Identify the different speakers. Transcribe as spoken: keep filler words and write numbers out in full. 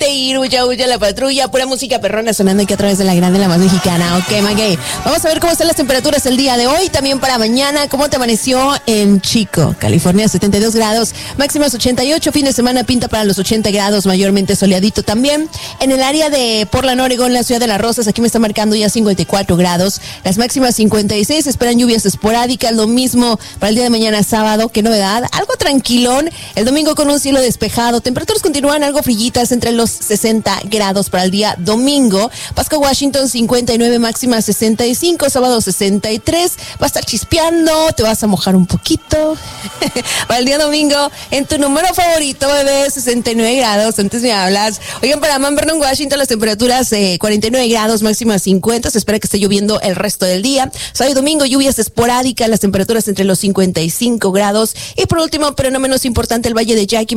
Speaker 1: déjate ir, huya, huya la patrulla, pura música perrona sonando aquí a través de la grande, la más mexicana. Ok, Maguey. Vamos a ver cómo están las temperaturas el día de hoy, también para mañana. ¿Cómo te amaneció en Chico, California? setenta y dos grados, máximas ochenta y ocho, fin de semana pinta para los ochenta grados, mayormente soleadito también. En el área de Portland, Oregón, la ciudad de Las Rosas, aquí me está marcando ya cincuenta y cuatro grados, las máximas cincuenta y seis, esperan lluvias esporádicas, lo mismo para el día de mañana sábado. Qué novedad, algo tranquilón, el domingo con un cielo despejado, temperaturas continúan algo frillitas entre los sesenta grados para el día domingo. Pasco, Washington, cincuenta y nueve, máxima sesenta y cinco, sábado sesenta y tres, va a estar chispeando, te vas a mojar un poquito. Para el día domingo, en tu número favorito, bebé, sesenta y nueve grados, antes me hablas. Oigan, para Mount Vernon, Washington, las temperaturas eh, cuarenta y nueve grados, máxima cincuenta, se espera que esté lloviendo el resto del día. Sábado y domingo, lluvias esporádicas, las temperaturas entre los cincuenta y cinco grados. Y por último, pero no menos importante, el Valle de Yakima,